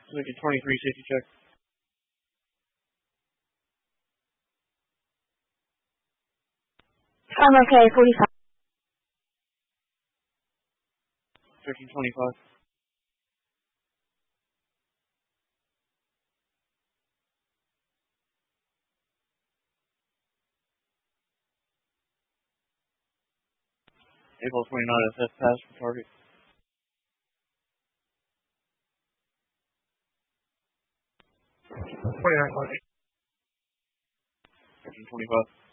Make a 23 safety check. 45. 1325. April 29 SS pass for target. 29 target. 1325.